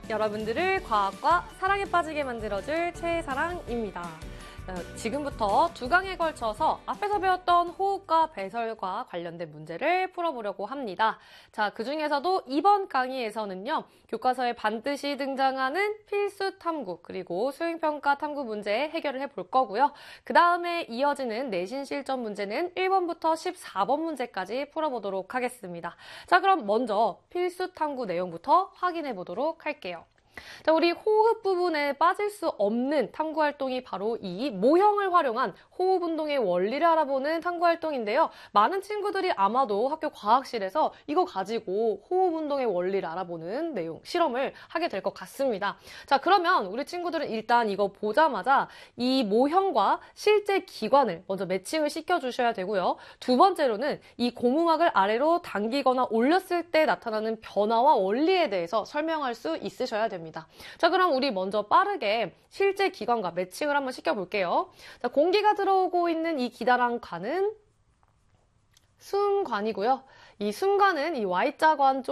여러분들을 과학과 사랑에 빠지게 만들어줄 최사랑입니다. 지금부터 두 강에 걸쳐서 앞에서 배웠던 호흡과 배설과 관련된 문제를 풀어보려고 합니다. 자, 그중에서도 이번 강의에서는요, 교과서에 반드시 등장하는 필수 탐구, 그리고 수행평가 탐구 문제 해결을 해볼 거고요. 그 다음에 이어지는 내신 실전 문제는 1번부터 14번 문제까지 풀어보도록 하겠습니다. 자, 그럼 먼저 필수 탐구 내용부터 확인해 보도록 할게요. 자, 우리 호흡 부분에 빠질 수 없는 탐구 활동이 바로 이 모형을 활용한 호흡 운동의 원리를 알아보는 탐구 활동인데요. 많은 친구들이 아마도 학교 과학실에서 이거 가지고 호흡 운동의 원리를 알아보는 내용, 실험을 하게 될 것 같습니다. 자, 그러면 우리 친구들은 일단 이거 보자마자 이 모형과 실제 기관을 먼저 매칭을 시켜주셔야 되고요. 두 번째로는 이 고무막을 아래로 당기거나 올렸을 때 나타나는 변화와 원리에 대해서 설명할 수 있으셔야 됩니다. 자, 그럼 우리 먼저 빠르게 실제 기관과 매칭을 한번 시켜볼게요. 자, 공기가 들어오고 있는 이 기다란 관은 숨관이고요. 이 숨관은 이 Y자관